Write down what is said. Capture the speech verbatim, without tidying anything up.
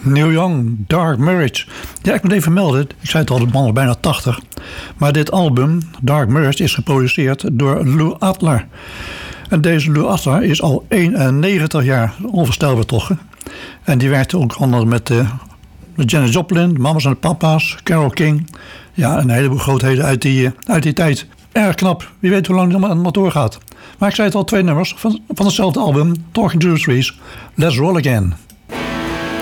Neil Young, Dark Marriage. Ja, ik moet even melden, ik zei het al, de man is bijna tachtig. Maar dit album, Dark Marriage, is geproduceerd door Lou Adler. En deze Lou Adler is al eenennegentig jaar, onvoorstelbaar toch. Hè? En die werkte ook onder met uh, Janis Joplin, Mama's en Papa's, Carole King. Ja, een heleboel grootheden uit die, uh, uit die tijd. Erg knap, wie weet hoe lang het nog doorgaat. Maar ik zei het al, twee nummers van, van hetzelfde album, Talking to the Trees. Let's Roll Again.